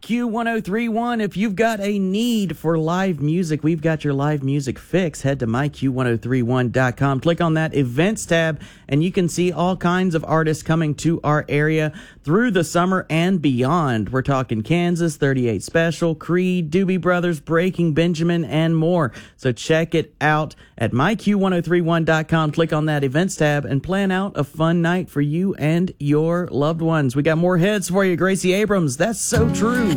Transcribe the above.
Q1031. If you've got a need for live music, we've got your live music fix. Head to myq1031.com. Click on that events tab, and you can see all kinds of artists coming to our area through the summer and beyond. We're talking Kansas, 38 Special, Creed, Doobie Brothers, Breaking Benjamin, and more. So check it out at myq1031.com. Click on that events tab and plan out a fun night for you and your loved ones. We got more hits for you. Gracie Abrams, That's So True.